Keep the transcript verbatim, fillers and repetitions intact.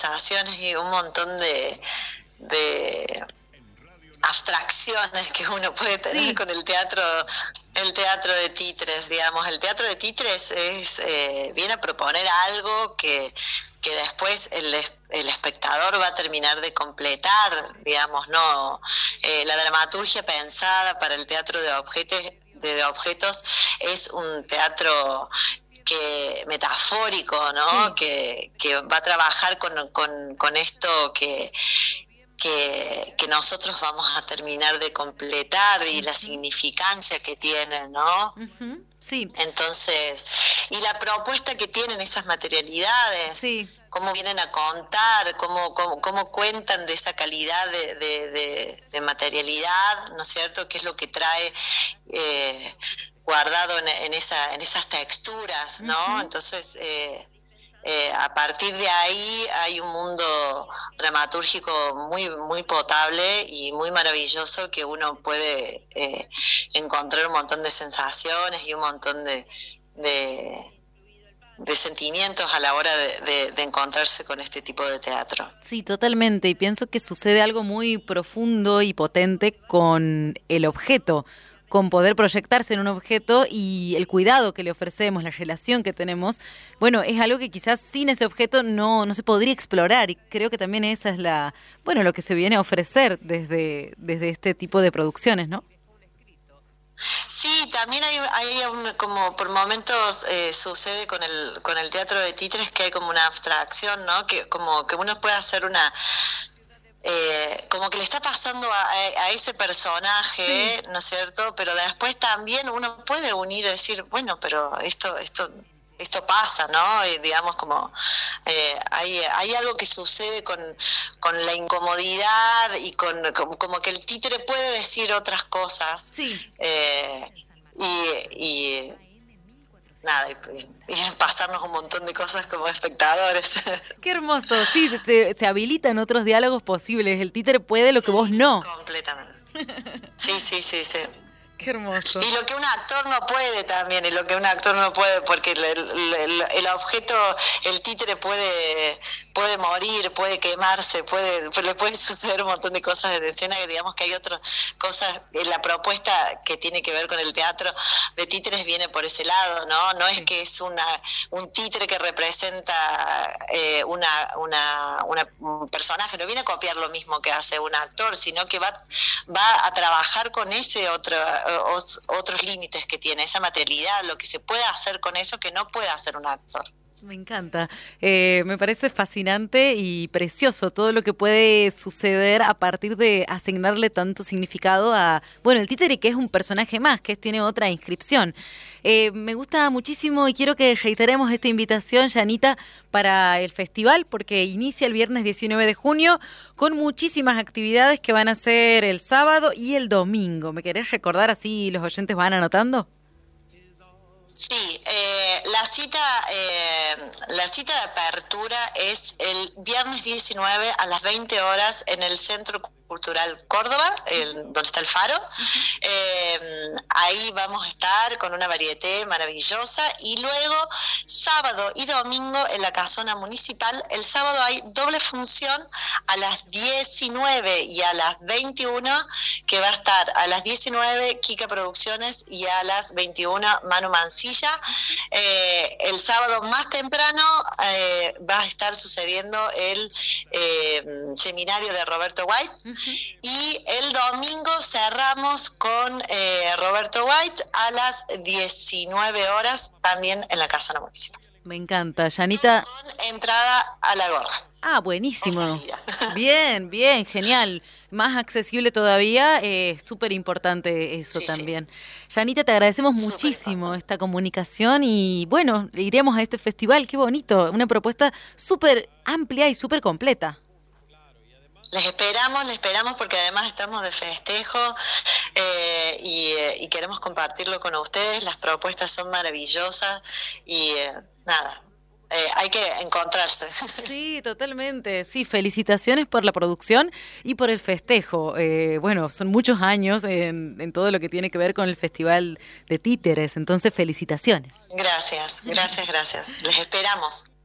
sensaciones y un montón de, de abstracciones que uno puede tener Sí. con el teatro, el teatro de títeres, digamos. El teatro de títeres es eh, viene a proponer algo que, que después el, el espectador va a terminar de completar, digamos, no eh, la dramaturgia pensada para el teatro de objetos, de objetos es un teatro que metafórico, ¿no? Sí. Que, que va a trabajar con, con, con esto que Que, que nosotros vamos a terminar de completar y la significancia que tiene, ¿no? Uh-huh. Sí. Entonces, y la propuesta que tienen esas materialidades, Sí. cómo vienen a contar, cómo, cómo, cómo cuentan de esa calidad de, de, de, de materialidad, ¿no es cierto? ¿Qué es lo que trae eh, guardado en, en, esa, en esas texturas, ¿no? Uh-huh. Entonces, eh, Eh, a partir de ahí hay un mundo dramatúrgico muy muy potable y muy maravilloso que uno puede eh, encontrar un montón de sensaciones y un montón de, de, de sentimientos a la hora de, de, de encontrarse con este tipo de teatro. Sí, totalmente, y pienso que sucede algo muy profundo y potente con el objeto, con poder proyectarse en un objeto y el cuidado que le ofrecemos, la relación que tenemos, bueno, es algo que quizás sin ese objeto no, no se podría explorar, y creo que también esa es la, bueno, lo que se viene a ofrecer desde, desde este tipo de producciones, ¿no? Sí, también hay, hay un, como por momentos eh, sucede con el con el teatro de títeres que hay como una abstracción, ¿no? Que como que uno puede hacer una Eh, como que le está pasando a, a ese personaje, sí. ¿no es cierto? Pero después también uno puede unir y decir, bueno, pero esto esto esto pasa, ¿no? Y digamos como eh, hay hay algo que sucede con, con la incomodidad y con como, como que el títere puede decir otras cosas. Sí. Eh, y, y nada, y, y pasarnos un montón de cosas como espectadores. Qué hermoso, sí, se, se habilitan otros diálogos posibles, el títere puede lo sí, que vos no. Completamente. Sí, sí, sí, sí. Qué hermoso. Y lo que un actor no puede también, y lo que un actor no puede, porque el, el, el objeto, el títere puede puede morir, puede quemarse, puede le puede suceder un montón de cosas en escena, que digamos que hay otras cosas, la propuesta que tiene que ver con el teatro de títeres viene por ese lado, ¿no? No es sí. que es una un títere que representa eh, una, una, una un personaje, no viene a copiar lo mismo que hace un actor, sino que va, va a trabajar con ese otro otros límites que tiene, esa materialidad, lo que se puede hacer con eso que no puede hacer un actor. Me encanta, eh, me parece fascinante y precioso todo lo que puede suceder a partir de asignarle tanto significado a, bueno, el títere, que es un personaje más, que tiene otra inscripción. Eh, me gusta muchísimo y quiero que reiteremos esta invitación, Janita, para el festival, porque inicia el viernes diecinueve de junio con muchísimas actividades que van a ser el sábado y el domingo. ¿Me querés recordar así los oyentes van anotando? Sí, eh, la cita eh, la cita de apertura es el viernes diecinueve a las veinte horas en el Centro Cultural Córdoba, el, donde está el Faro. Eh, ahí vamos a estar con una varieté maravillosa y luego sábado y domingo en la Casona Municipal. El sábado hay doble función a las diecinueve y a las veintiuna, que va a estar a las diecinueve Kika Producciones y a las veintiuna Manu Mancilla. Eh, el sábado más temprano eh, va a estar sucediendo el eh, seminario de Roberto White. Uh-huh. Y el domingo cerramos con eh, Roberto White a las diecinueve horas, también en la Casona Municipal. Me encanta, Janita. Con entrada a la gorra. Ah, buenísimo. Bien, bien, genial. Más accesible todavía, es eh, súper importante eso sí, también. Sí. Janita, te agradecemos súper muchísimo importante. Esta comunicación y bueno, iremos a este festival, qué bonito, una propuesta súper amplia y súper completa. Les esperamos, les esperamos porque además estamos de festejo eh, y, eh, y queremos compartirlo con ustedes. Las propuestas son maravillosas y eh, nada, eh, hay que encontrarse. Sí, totalmente. Sí, felicitaciones por la producción y por el festejo. Eh, bueno, son muchos años en, en todo lo que tiene que ver con el Festival de Títeres, entonces felicitaciones. Gracias, gracias, gracias. Les esperamos.